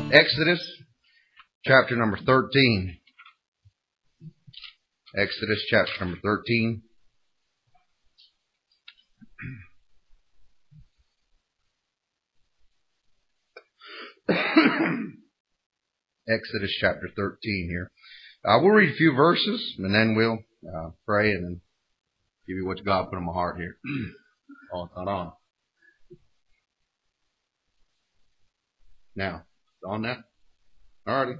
Exodus chapter number 13. Exodus chapter number 13. Exodus chapter 13 here. We'll read a few verses and then we'll pray and then give you what God put in my heart here. Oh, it's not on. Now, it's on now? Alrighty.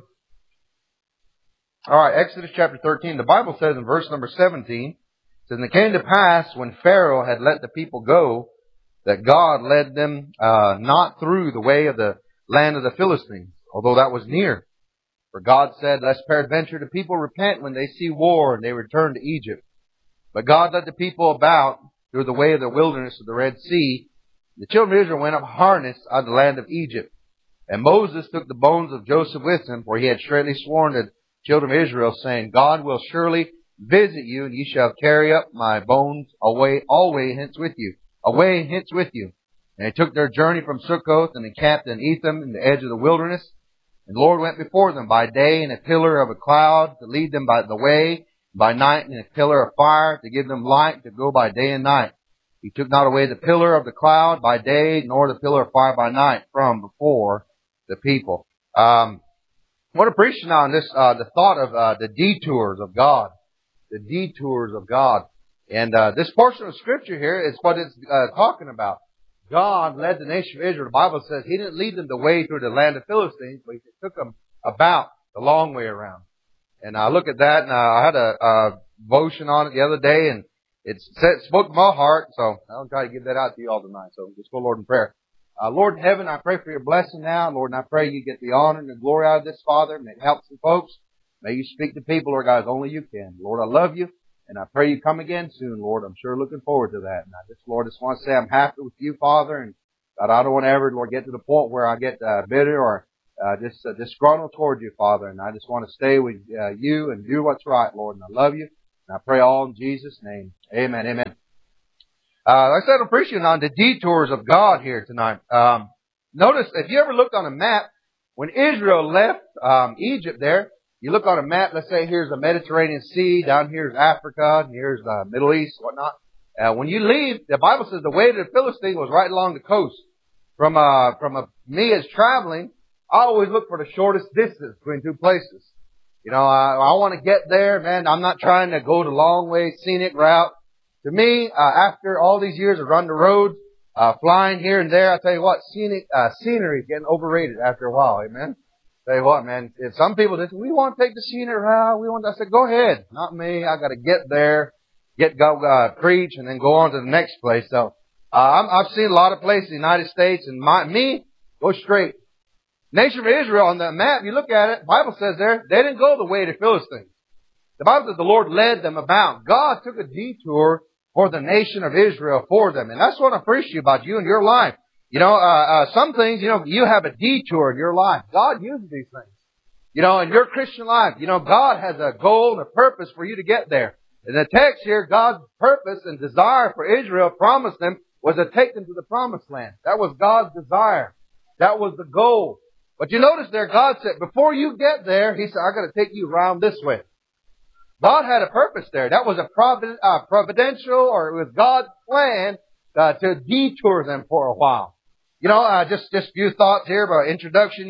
Alright, Exodus chapter 13. The Bible says in verse number 17, it says, "And it came to pass when Pharaoh had let the people go, that God led them not through the way of the land of the Philistines, although that was near. For God said, Lest peradventure the people repent when they see war, and they return to Egypt. But God led the people about through the way of the wilderness of the Red Sea. The children of Israel went up harnessed out of the land of Egypt. And Moses took the bones of Joseph with him, for he had straitly sworn to the children of Israel, saying, God will surely visit you, and ye shall carry up my bones away hence with you. And they took their journey from Succoth, and encamped in Etham, in the edge of the wilderness. And the Lord went before them by day in a pillar of a cloud to lead them by the way, by night in a pillar of fire to give them light to go by day and night. He took not away the pillar of the cloud by day, nor the pillar of fire by night from before the people." I want to preach now on this, the thought of the detours of God. The detours of God. And this portion of Scripture here is what it's talking about. God led the nation of Israel. The Bible says He didn't lead them the way through the land of Philistines, but He took them about the long way around. And I look at that, and I had a devotion on it the other day, and it spoke to my heart, so I'll try to give that out to you all tonight. So just go, Lord, in prayer. Lord in heaven, I pray for your blessing now. Lord, and I pray you get the honor and the glory out of this, Father. May it help some folks. May you speak to people, Lord God, as only you can. Lord, I love you. And I pray you come again soon, Lord. I'm sure looking forward to that. And I just, Lord, just want to say I'm happy with you, Father. And God, I don't want to ever, Lord, get to the point where I get bitter or just disgruntled toward you, Father. And I just want to stay with you and do what's right, Lord. And I love you. And I pray all in Jesus' name. Amen. Amen. Like I said, I'm preaching on the detours of God here tonight. Notice, if you ever looked on a map, when Israel left Egypt there, you look on a map, let's say here's the Mediterranean Sea, down here's Africa, and here's the Middle East, whatnot. When you leave, the Bible says the way to the Philistine was right along the coast. From me as traveling, I always look for the shortest distance between two places. You know, I want to get there, man. I'm not trying to go the long way, scenic route. To me, after all these years of running the road, flying here and there, I tell you what, scenery is getting overrated after a while, amen? Tell you what, man, if some people just, we want to take the scenery route, I said, go ahead. Not me. I got to get there, go preach, and then go on to the next place. So, I've seen a lot of places in the United States, and go straight. Nation of Israel, on the map, you look at it, the Bible says there, they didn't go the way to Philistines. The Bible says the Lord led them about. God took a detour for the nation of Israel for them. And that's what I appreciate about you and your life. You know, some things, you have a detour in your life. God uses these things. You know, in your Christian life, God has a goal and a purpose for you to get there. In the text here, God's purpose and desire for Israel promised them was to take them to the promised land. That was God's desire. That was the goal. But you notice there, God said, before you get there, He said, I got to take you around this way. God had a purpose there. That was a providential, or it was God's plan to detour them for a while. Just a few thoughts here about introduction,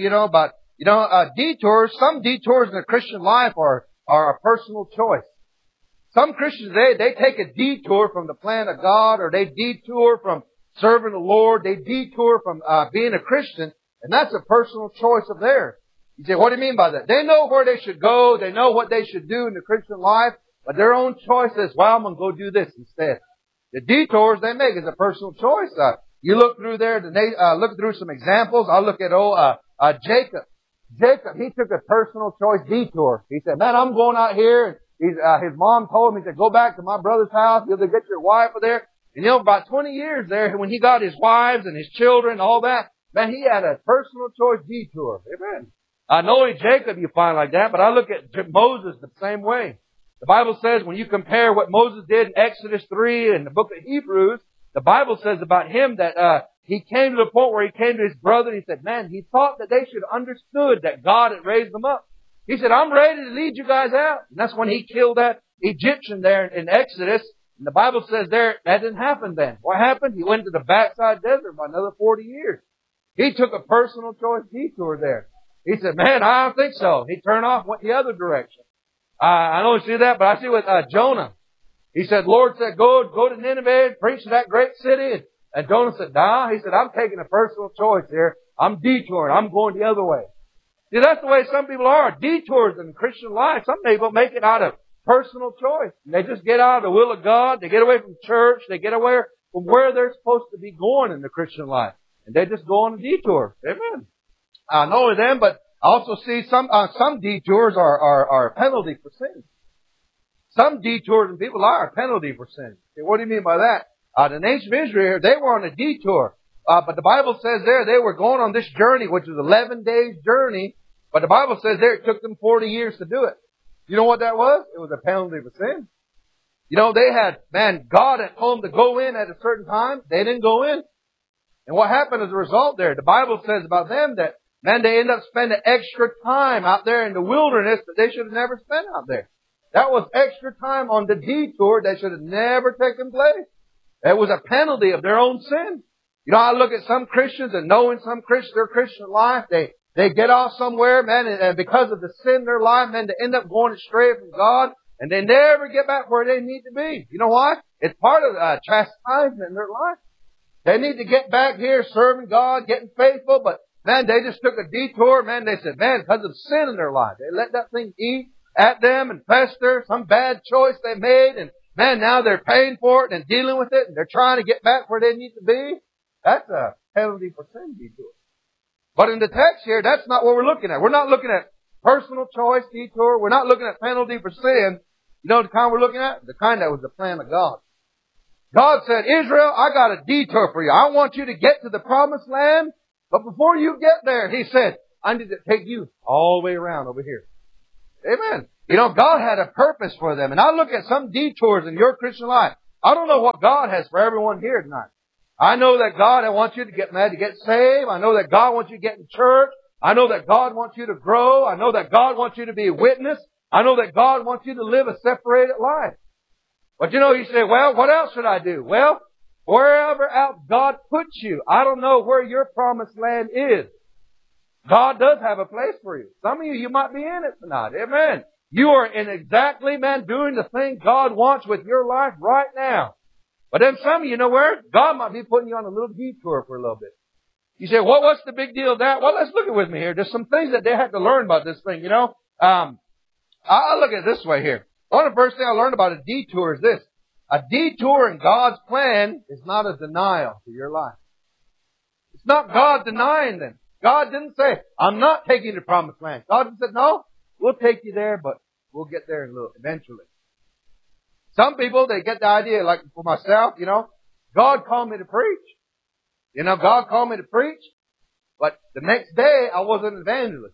detours, some detours in the Christian life are a personal choice. Some Christians, they take a detour from the plan of God, or they detour from serving the Lord, they detour from being a Christian, and that's a personal choice of theirs. You say, what do you mean by that? They know where they should go. They know what they should do in the Christian life. But their own choice is, well, I'm going to go do this instead. The detours they make is a personal choice. You look through there, look through some examples. I'll look at Jacob. Jacob, he took a personal choice detour. He said, man, I'm going out here. And his mom told him, he said, go back to my brother's house. You'll get your wife there. And about 20 years there, when he got his wives and his children, all that, man, he had a personal choice detour. Amen. I know in Jacob you find like that, but I look at Moses the same way. The Bible says when you compare what Moses did in Exodus 3 and the book of Hebrews, the Bible says about him that he came to the point where he came to his brother and he said, man, he thought that they should have understood that God had raised them up. He said, I'm ready to lead you guys out. And that's when he killed that Egyptian there in Exodus. And the Bible says there, that didn't happen then. What happened? He went to the backside desert for another 40 years. He took a personal choice detour there. He said, man, I don't think so. He turned off, went the other direction. I don't see that, but I see with Jonah. He said, Lord said, go to Nineveh, preach to that great city. And Jonah said, nah. He said, I'm taking a personal choice here. I'm detouring. I'm going the other way. See, that's the way some people are. Detours in Christian life. Some people make it out of personal choice. They just get out of the will of God. They get away from church. They get away from where they're supposed to be going in the Christian life. And they just go on a detour. Amen. Not only them, but I also see some detours are a penalty for sin. Some detours and people are a penalty for sin. Okay, what do you mean by that? The nation of Israel, they were on a detour. But the Bible says there they were going on this journey, which was 11 days journey. But the Bible says there it took them 40 years to do it. You know what that was? It was a penalty for sin. You know, they had, God had told them to go in at a certain time. They didn't go in. And what happened as a result there? The Bible says about them that, they end up spending extra time out there in the wilderness that they should have never spent out there. That was extra time on the detour that should have never taken place. It was a penalty of their own sin. You know, I look at some Christians and knowing some Christians, their Christian life, they get off somewhere, and because of the sin in their life, they end up going astray from God, and they never get back where they need to be. You know why? It's part of chastisement in their life. They need to get back here serving God, getting faithful, but they just took a detour. They said, because of sin in their life, they let that thing eat at them and fester, some bad choice they made, and now they're paying for it and dealing with it, and they're trying to get back where they need to be. That's a penalty for sin detour. But in the text here, that's not what we're looking at. We're not looking at personal choice detour. We're not looking at penalty for sin. You know the kind we're looking at? The kind that was the plan of God. God said, Israel, I got a detour for you. I want you to get to the promised land. But before you get there, He said, I need to take you all the way around over here. Amen. You know, God had a purpose for them. And I look at some detours in your Christian life. I don't know what God has for everyone here tonight. I know that God wants you to get mad, to get saved. I know that God wants you to get in church. I know that God wants you to grow. I know that God wants you to be a witness. I know that God wants you to live a separated life. But you know, you say, well, what else should I do? Well, wherever else God puts you, I don't know where your promised land is. God does have a place for you. Some of you might be in it tonight. Amen. You are in exactly, doing the thing God wants with your life right now. But then some of you know where? God might be putting you on a little detour for a little bit. You say, well, what's the big deal of that? Well, let's look at it with me here. There's some things that they had to learn about this thing, you know. I'll look at it this way here. One of the first things I learned about a detour is this. A detour in God's plan is not a denial to your life. It's not God denying them. God didn't say, I'm not taking you to the promised land. God said, no, we'll take you there, but we'll get there eventually. Some people, they get the idea, like for myself, you know, God called me to preach. You know, God called me to preach, but the next day I wasn't an evangelist.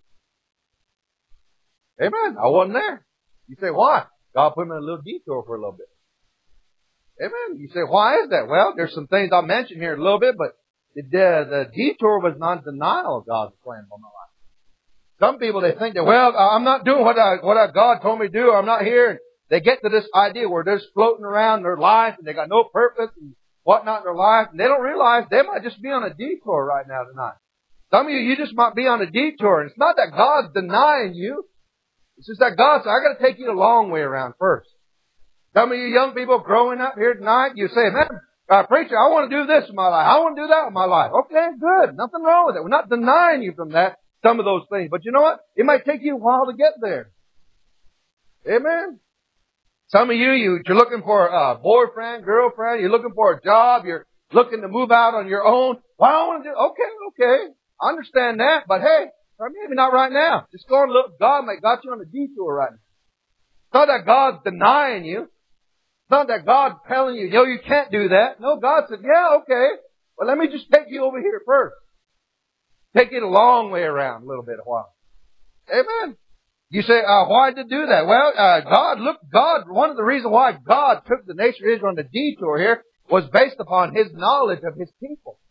Amen. I wasn't there. You say, why? God put me in a little detour for a little bit. Amen. You say, why is that? Well, there's some things I'll mention here in a little bit, but the detour was not denial of God's plan for my life. Some people, they think that, well, I'm not doing what God told me to do. I'm not here. And they get to this idea where they're just floating around their life and they got no purpose and whatnot in their life. And they don't realize they might just be on a detour right now tonight. Some of you just might be on a detour. And it's not that God's denying you. It's just that God said, I got to take you the long way around first. Some of you young people growing up here tonight, you say, man, preacher, I want to do this in my life. I want to do that in my life. Okay, good. Nothing wrong with it. We're not denying you from that, some of those things. But you know what? It might take you a while to get there. Amen. Some of you're looking for a boyfriend, girlfriend. You're looking for a job. You're looking to move out on your own. Well, I want to do, okay. I understand that. But hey, maybe not right now. Just go and look. God may got you on a detour right now. It's not that God's denying you. It's not that God's telling you, you can't do that. No, God said, yeah, okay. Well, let me just take you over here first. Take it a long way around a little bit, a while. Amen. You say, why did do that? Well, God, one of the reasons why God took the nation of Israel on the detour here was based upon His knowledge of His people.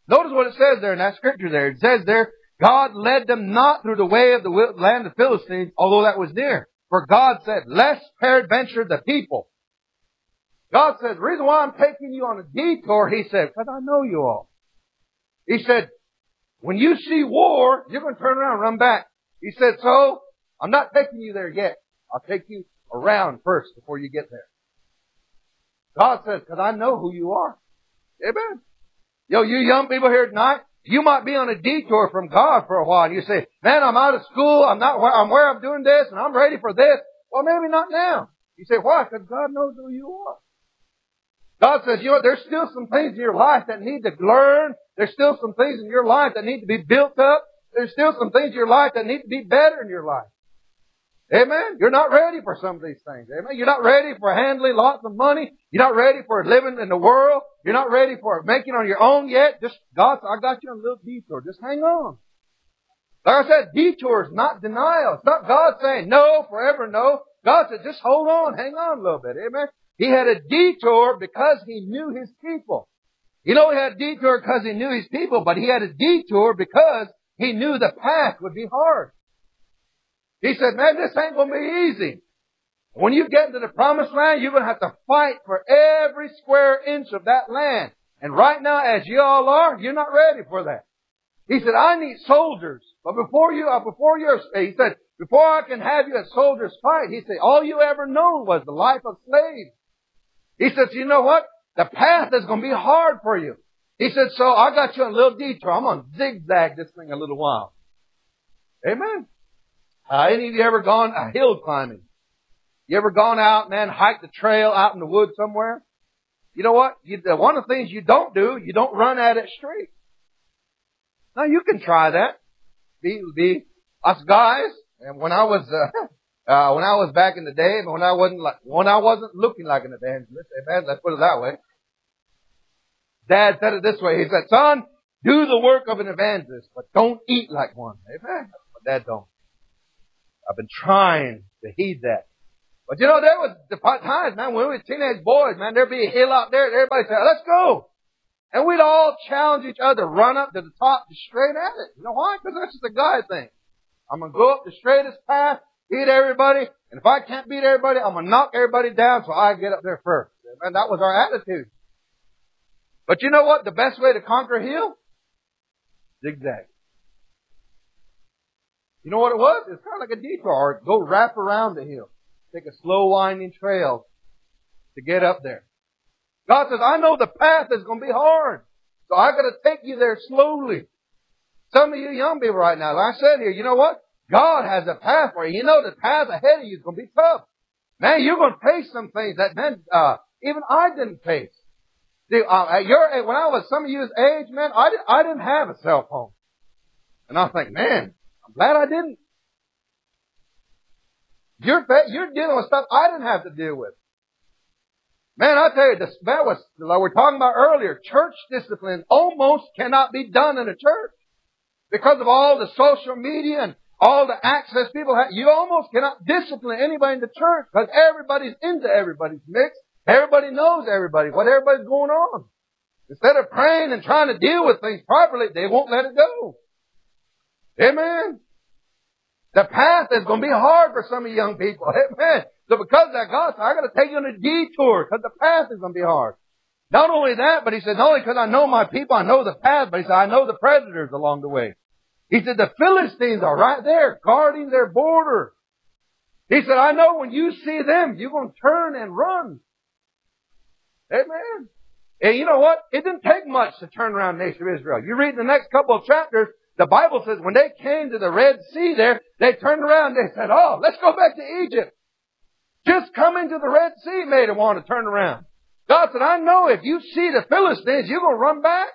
Notice what it says there in that scripture there. It says there, God led them not through the way of the land of the Philistines, although that was near. For God said, lest peradventure the people. God said, the reason why I'm taking you on a detour, He said, because I know you all. He said, when you see war, you're going to turn around and run back. He said, so I'm not taking you there yet. I'll take you around first before you get there. God says, because I know who you are. Amen. You young people here tonight, you might be on a detour from God for a while. And you say, man, I'm out of school. I'm where I'm doing this and I'm ready for this. Well, maybe not now. You say, why? Because God knows who you are. God says, there's still some things in your life that need to learn. There's still some things in your life that need to be built up. There's still some things in your life that need to be better in your life. Amen? You're not ready for some of these things. Amen? You're not ready for handling lots of money. You're not ready for living in the world. You're not ready for making on your own yet. God said, I got you on a little detour. Just hang on. Like I said, detour is not denial. It's not God saying no, forever no. God said, just hold on, hang on a little bit. Amen? He had a detour because He knew His people. He had a detour because He knew His people, but He had a detour because He knew the path would be hard. He said, man, this ain't going to be easy. When you get into the promised land, you're going to have to fight for every square inch of that land. And right now, as you all are, you're not ready for that. He said, I need soldiers. But before I can have you as soldiers fight, He said, all you ever known was the life of slaves. He said, you know what? The path is going to be hard for you. He said, so I got you on a little detour. I'm going to zigzag this thing a little while. Amen. Any of you ever gone hill climbing? You ever gone out, man, hiked the trail out in the woods somewhere? You know what? One of the things you don't do, you don't run at it straight. Now you can try that. Be us guys. And when I was back in the day, when I wasn't looking like an evangelist, amen, let's put it that way. Dad said it this way. He said, son, do the work of an evangelist, but don't eat like one. Amen. But Dad don't. I've been trying to heed that. But there was the times, man, when we were teenage boys, man, there'd be a hill out there and everybody said, let's go. And we'd all challenge each other, run up to the top, just straight at it. You know why? Because that's just a guy thing. I'm going to go up the straightest path, beat everybody, and if I can't beat everybody, I'm going to knock everybody down so I get up there first. And that was our attitude. But you know what? The best way to conquer a hill? Zigzag. You know what it was? It's kind of like a detour. Or go wrap around the hill. Take a slow winding trail to get up there. God says, I know the path is going to be hard. So I got to take you there slowly. Some of you young people right now, like I said here, you know what? God has a path for you. You know the path ahead of you is going to be tough. Man, you're going to face some things that, man, even I didn't face. See, at your age, when I was some of you's age, man, I didn't have a cell phone. And I was like, man, I'm glad I didn't. You're dealing with stuff I didn't have to deal with. Man, I tell you, that was, like we were talking about earlier, church discipline almost cannot be done in a church. Because of all the social media and all the access people have, you almost cannot discipline anybody in the church because everybody's into everybody's mix. Everybody knows everybody, what everybody's going on. Instead of praying and trying to deal with things properly, they won't let it go. Amen. The path is going to be hard for some of you young people. Amen. So because of that, God said, I got to take you on a detour because the path is going to be hard. Not only that, but He said, not only because I know my people, I know the path, but He said, I know the predators along the way. He said, the Philistines are right there guarding their border. He said, I know when you see them, you're going to turn and run. Amen. And you know what? It didn't take much to turn around the nation of Israel. You read the next couple of chapters, the Bible says when they came to the Red Sea there, they turned around and they said, oh, let's go back to Egypt. Just coming to the Red Sea made them want to turn around. God said, I know if you see the Philistines, you're going to run back.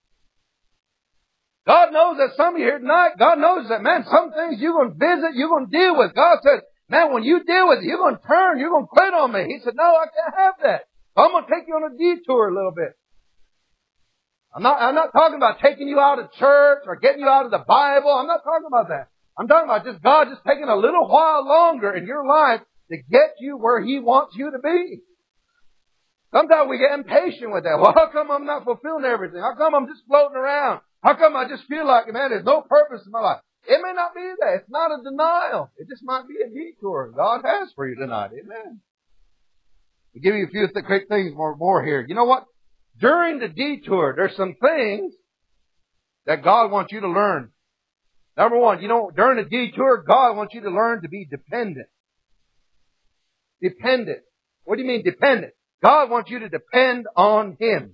God knows that some of you here tonight, God knows that, man, some things you're going to visit, you're going to deal with. God said, man, when you deal with it, you're going to turn, you're going to quit on me. He said, no, I can't have that. I'm going to take you on a detour a little bit. I'm not talking about taking you out of church or getting you out of the Bible. I'm not talking about that. I'm talking about just God just taking a little while longer in your life to get you where He wants you to be. Sometimes we get impatient with that. Well, how come I'm not fulfilling everything? How come I'm just floating around? How come I just feel like, man, there's no purpose in my life? It may not be that. It's not a denial. It just might be a detour God has for you tonight. Amen. I'll give you a few quick things more here. You know what? During the detour, there's some things that God wants you to learn. Number one, during the detour, God wants you to learn to be dependent. Dependent. What do you mean dependent? God wants you to depend on Him.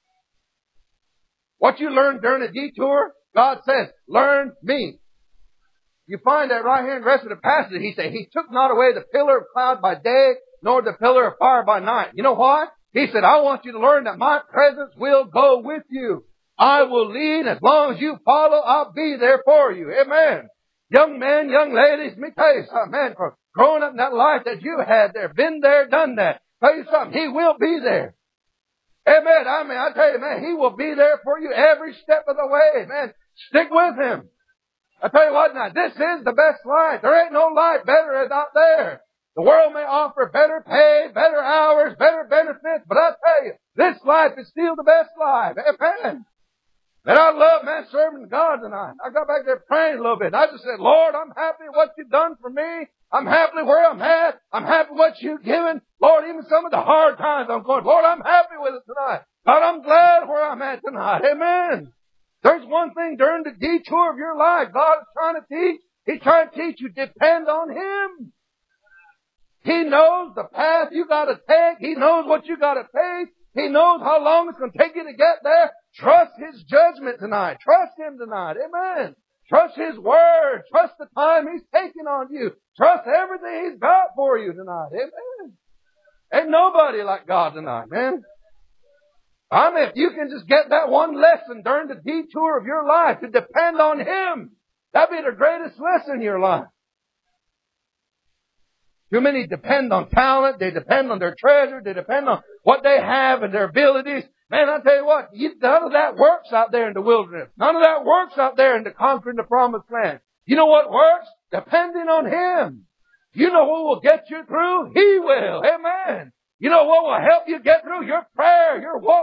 What you learn during the detour, God says, learn me. You find that right here in the rest of the passage. He said, He took not away the pillar of cloud by day, nor the pillar of fire by night. You know why? He said, I want you to learn that my presence will go with you. I will lead. As long as you follow, I'll be there for you. Amen. Young men, young ladies, let me tell you something, man. For growing up in that life that you had there, been there, done that. Tell you something, He will be there. Amen. I tell you, man, He will be there for you every step of the way. Man, stick with Him. I tell you what now, this is the best life. There ain't no life better out there. The world may offer better pay, better hours, better benefits, but I tell you, this life is still the best life. Amen. And I love, man, serving God tonight. I got back there praying a little bit. And I just said, Lord, I'm happy with what You've done for me. I'm happy where I'm at. I'm happy with what You've given. Lord, even some of the hard times I'm going, Lord, I'm happy with it tonight. God, I'm glad where I'm at tonight. Amen. There's one thing during the detour of your life God is trying to teach. He's trying to teach you, depend on Him. He knows the path you got to take. He knows what you got to face. He knows how long it's going to take you to get there. Trust His judgment tonight. Trust Him tonight. Amen. Trust His Word. Trust the time He's taking on you. Trust everything He's got for you tonight. Amen. Ain't nobody like God tonight, man. I mean, if you can just get that one lesson during the detour of your life to depend on Him, that'd be the greatest lesson in your life. Too many depend on talent. They depend on their treasure. They depend on what they have and their abilities. Man, I tell you what, none of that works out there in the wilderness. None of that works out there in the conquering the promised land. You know what works? Depending on Him. You know what will get you through? He will. Amen. You know what will help you get through? Your prayer, your walk